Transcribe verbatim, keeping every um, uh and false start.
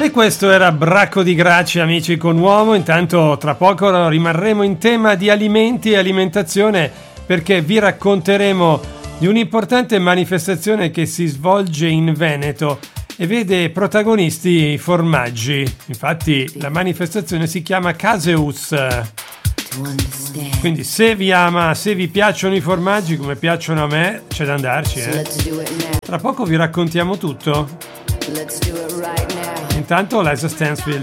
E questo era Bracco di Gracci, amici con uomo. Intanto tra poco rimarremo in tema di alimenti e alimentazione, perché vi racconteremo di un'importante manifestazione che si svolge in Veneto e vede protagonisti i formaggi. Infatti la manifestazione si chiama Caseus. Quindi se vi ama, se vi piacciono i formaggi come piacciono a me, c'è da andarci, eh? Tra poco vi raccontiamo tutto. Intanto Liza Stansfield.